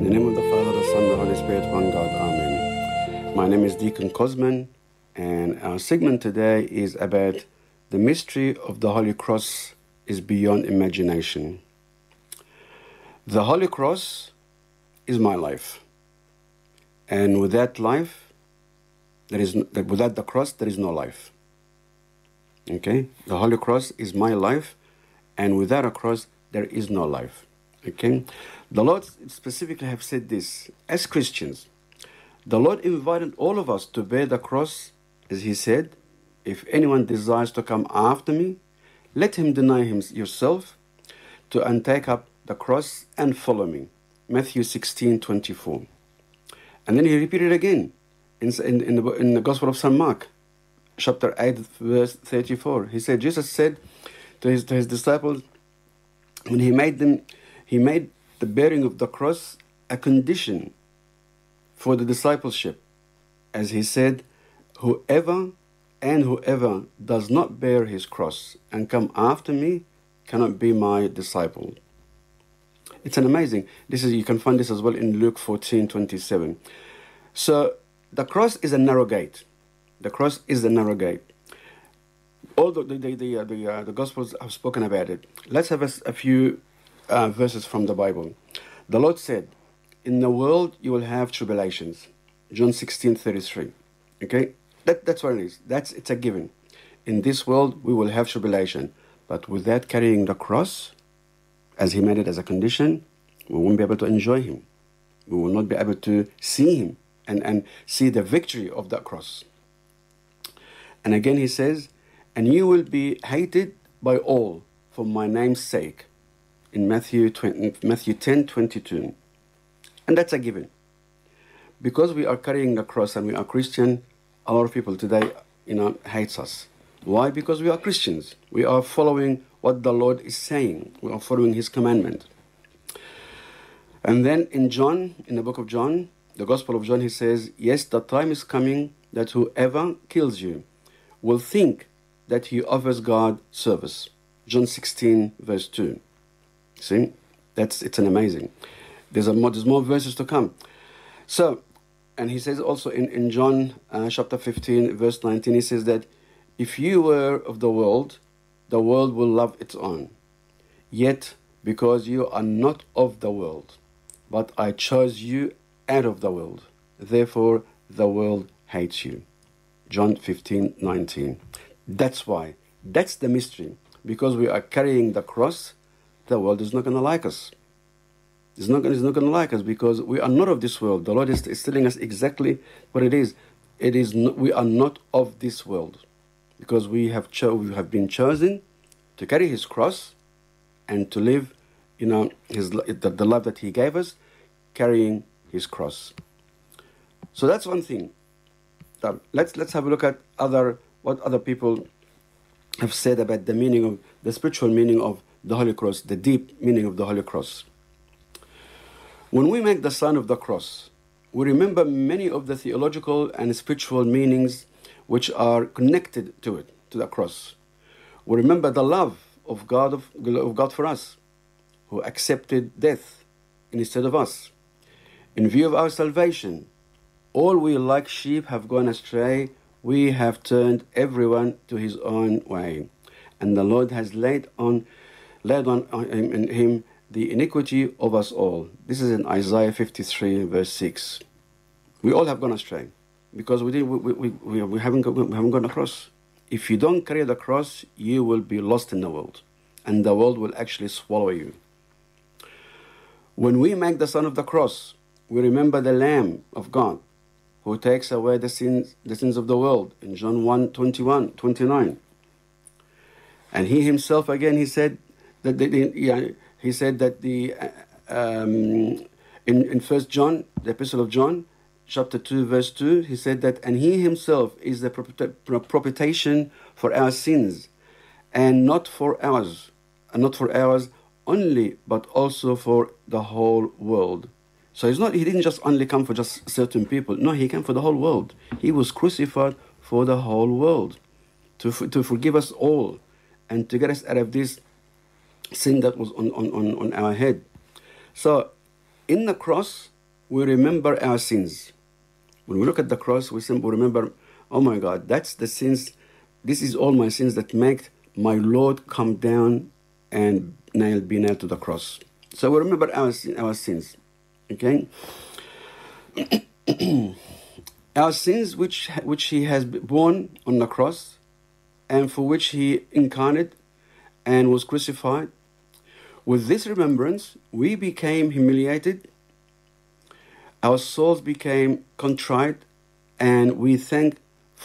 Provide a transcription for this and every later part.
In the name of the Father, the Son, the Holy Spirit, one God. Amen. My name is Deacon Cosman, and our segment today is about the mystery of the Holy Cross is beyond imagination. The Holy Cross is my life. And without life, without the cross, there is no life. Okay? The Holy Cross is my life, and without a cross, there is no life. Okay? The Lord specifically have said this. As Christians, the Lord invited all of us to bear the cross, as He said, if anyone desires to come after me, let him deny himself and take up the cross and follow me. Matthew 16:24. And then He repeated again in the Gospel of St. Mark, chapter 8, verse 34. Jesus said to his disciples, when He made the bearing of the cross a condition for the discipleship. As He said, whoever does not bear his cross and come after me cannot be my disciple. It's an amazing. You can find this as well in Luke 14:27. So the cross is a narrow gate. The cross is a narrow gate. All the Gospels have spoken about it. Let's have a few verses from the Bible. The Lord said, in the world you will have tribulations. John 16:33. Okay? That's what it is. It's a given. In this world we will have tribulation. But without carrying the cross, as He made it as a condition, we won't be able to enjoy Him. We will not be able to see Him and see the victory of that cross. And again He says, and you will be hated by all for my name's sake. In Matthew 10:22. And that's a given. Because we are carrying the cross and we are Christian, a lot of people today, hates us. Why? Because we are Christians. We are following what the Lord is saying. We are following His commandment. And then in the book of John, the Gospel of John, He says, yes, the time is coming that whoever kills you will think that he offers God service. John 16, verse 2. See? It's an amazing. There's more verses to come. So, and He says also in John chapter 15, verse 19, He says that if you were of the world will love its own. Yet, because you are not of the world, but I chose you out of the world, therefore the world hates you. John 15:19. That's why. That's the mystery. Because we are carrying the cross, the world is not going to like us. It's not going to like us because we are not of this world. The Lord is telling us exactly what it is. We are not of this world because we have been chosen to carry His cross and to live, the love that He gave us, carrying His cross. So that's one thing. Let's have a look at what other people have said about the spiritual meaning of the Holy Cross, the deep meaning of the Holy Cross. When we make the sign of the cross, we remember many of the theological and spiritual meanings which are connected to the cross. We remember the love of God for us, who accepted death instead of us. In view of our salvation, all we like sheep have gone astray. We have turned everyone to his own way, and the Lord has laid on Him the iniquity of us all. This is in Isaiah 53, verse 6. We all have gone astray because we haven't gone across. If you don't carry the cross, you will be lost in the world, and the world will actually swallow you. When we make the sign of the cross, we remember the Lamb of God who takes away the sins of the world in John 1:29. And He Himself again, He said that in 1 John, the Epistle of John, chapter 2, verse 2, He said that, and He Himself is the propitiation for our sins, and not for ours only, but also for the whole world. So He didn't just only come for just certain people. No, He came for the whole world. He was crucified for the whole world, to forgive us all, and to get us out of this sin that was on our head. So in the cross, we remember our sins. When we look at the cross, we simply remember, oh my God, that's the sins. This is all my sins that make my Lord come down and be nailed to the cross. So we remember our sins. Okay? Our sins which he has borne on the cross, and for which he incarnated and was crucified. With this remembrance, we became humiliated, our souls became contrite, and we thank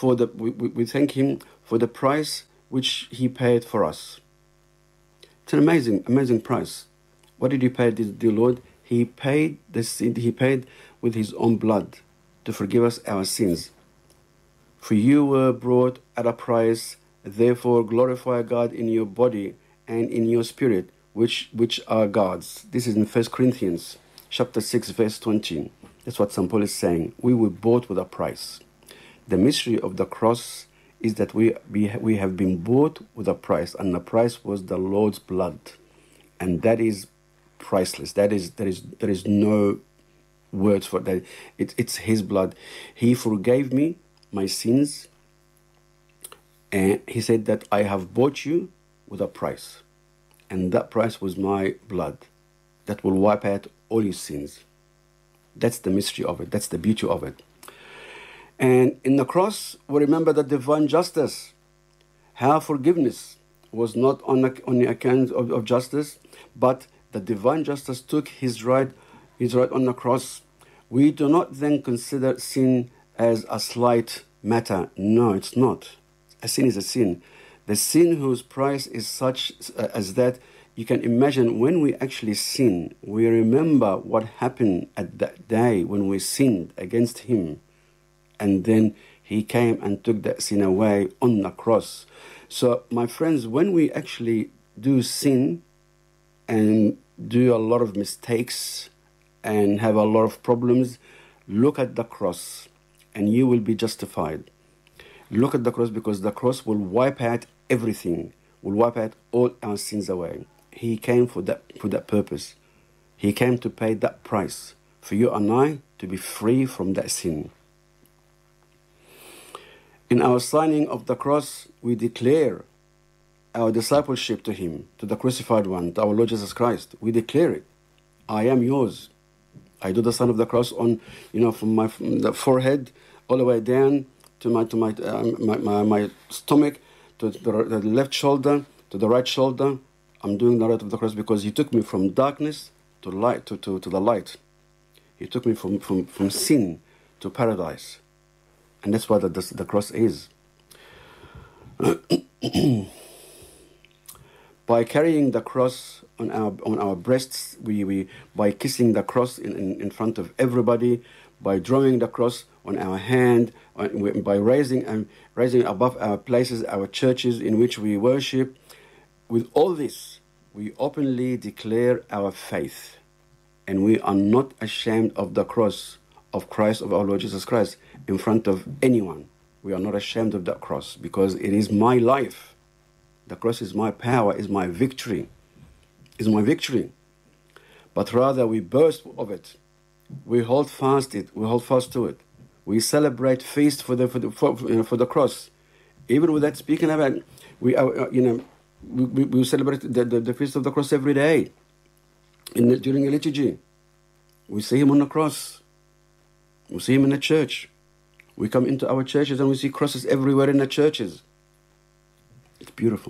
him for the price which he paid for us. It's an amazing price. What did he pay, dear Lord? He paid with his own blood to forgive us our sins. For you were brought at a price, therefore glorify God in your body and in your spirit, which are God's. This is in 1 Corinthians chapter 6, verse 20. That's what St. Paul is saying. We were bought with a price. The mystery of the cross is that we have been bought with a price, and the price was the Lord's blood. And that is priceless. There is no words for that. It's his blood. He forgave me my sins, and he said that I have bought you with a price, and that price was my blood that will wipe out all your sins. That's the mystery of it. That's the beauty of it. And in the cross, we remember the divine justice. How forgiveness was not on the account of justice, but the divine justice took his right on the cross. We do not then consider sin as a slight matter. No, it's not. A sin is a sin. The sin whose price is such as that you can imagine when we actually sin, we remember what happened at that day when we sinned against him. And then he came and took that sin away on the cross. So, my friends, when we actually do sin and do a lot of mistakes and have a lot of problems, look at the cross and you will be justified. Look at the cross, because the cross will wipe out everything, will wipe out all our sins away. He came for that purpose. He came to pay that price for you and I to be free from that sin. In our signing of the cross, we declare our discipleship to him, to the crucified one, to our Lord Jesus Christ. We declare it. I am yours. I do the sign of the cross on, from the forehead all the way down to my stomach, to the left shoulder, to the right shoulder. I'm doing the right of the cross because he took me from darkness to light, to the light. He took me from sin to paradise. And that's what the cross is. By carrying the cross on our breasts, we by kissing the cross in front of everybody, by drawing the cross on our hand, by raising above our places, our churches in which we worship. With all this, we openly declare our faith, and we are not ashamed of the cross of Christ, of our Lord Jesus Christ, in front of anyone. We are not ashamed of that cross, because it is my life. The cross is my power, is my victory. But rather we boast of it. We hold fast to it. We celebrate feast for the cross. Even without speaking about it, we celebrate the feast of the cross every day. During the liturgy, we see him on the cross. We see him in the church. We come into our churches and we see crosses everywhere in the churches. It's beautiful.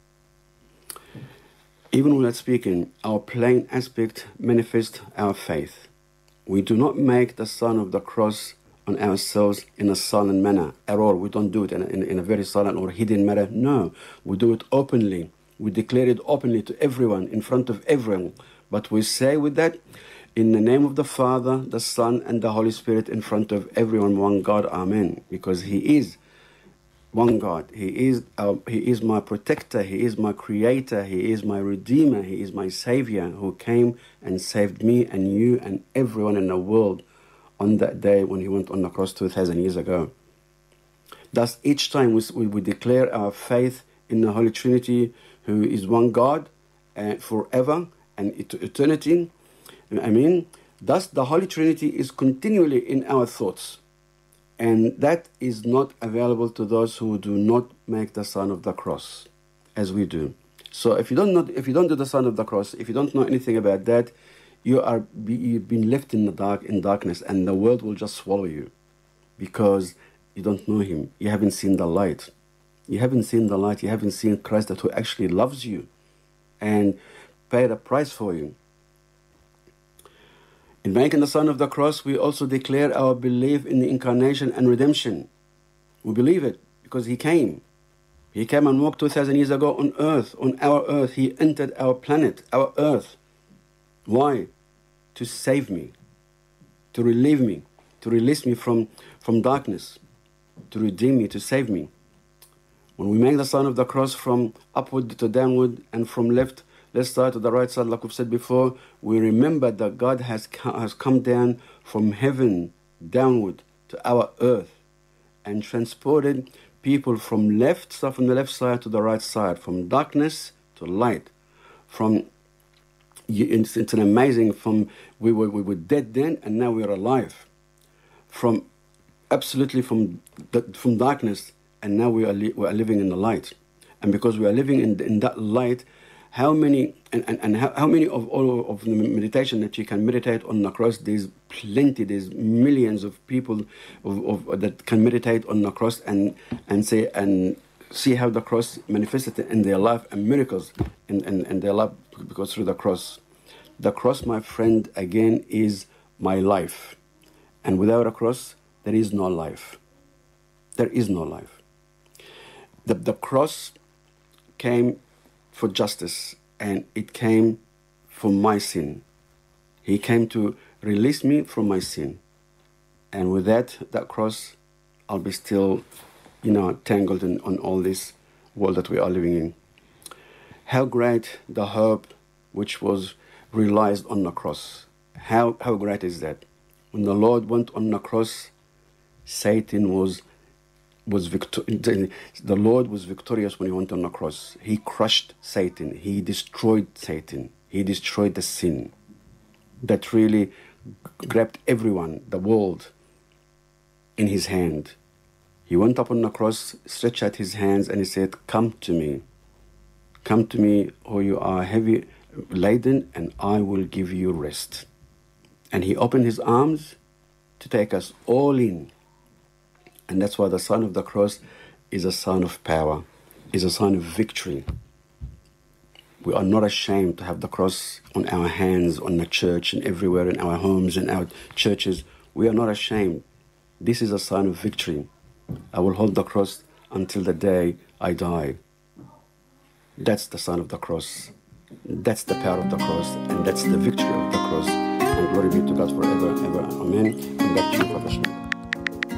Even without speaking, our plain aspect manifests our faith. We do not make the sign of the cross on ourselves in a silent manner at all. We don't do it in a very silent or hidden manner. No, we do it openly. We declare it openly to everyone, in front of everyone. But we say with that, in the name of the Father, the Son, and the Holy Spirit, in front of everyone, one God, Amen. Because he is one God. He is my protector. He is my creator. He is my redeemer. He is my savior, who came and saved me and you and everyone in the world on that day when he went on the cross 2,000 years ago. Thus, each time we declare our faith in the Holy Trinity, who is one God forever and eternity. Thus, the Holy Trinity is continually in our thoughts. And that is not available to those who do not make the sign of the cross, as we do. So if you don't do the sign of the cross, if you don't know anything about that, you've been left in darkness, and the world will just swallow you, because you don't know Him. You haven't seen the light. You haven't seen the light. You haven't seen Christ, that who actually loves you and paid a price for you. In making the sign of the cross, we also declare our belief in the incarnation and redemption. We believe it because He came. He came and walked 2,000 years ago on earth, on our earth. He entered our planet, our earth. Why? To save me, to relieve me, to release me from darkness, to redeem me, to save me. When we make the sign of the cross from upward to downward and from left side to the right side, like we've said before, we remember that God has come down from heaven downward to our earth and transported people from the left side to the right side, from darkness to light. It's an amazing, we were dead then and now we are alive. From darkness, and now we are living in the light. And because we are living in that light, how many of all of the meditation that you can meditate on the cross? There's plenty. There's millions of people that can meditate on the cross and see how the cross manifested in their life, and miracles in their life because through the cross. The cross, my friend, again, is my life. And without a cross, there is no life. There is no life. The cross came for justice, and it came for my sin. He came to release me from my sin. And with that cross, I'll be still, tangled on all this world that we are living in. How great the hope which was realized on the cross. How great is that? When the Lord went on the cross, Satan was victorious. The Lord was victorious when He went on the cross. He crushed Satan. He destroyed Satan. He destroyed the sin that really grabbed everyone, the world, in His hand. He went up on the cross, stretched out His hands, and He said, "Come to me. Come to me, who you are heavy laden, and I will give you rest." And He opened His arms to take us all in. And that's why the sign of the cross is a sign of power, is a sign of victory. We are not ashamed to have the cross on our hands, on the church, and everywhere, in our homes, in our churches. We are not ashamed. This is a sign of victory. I will hold the cross until the day I die. That's the sign of the cross. That's the power of the cross, and that's the victory of the cross. And glory be to God forever and ever. Amen. And back to you, Father Shmuel.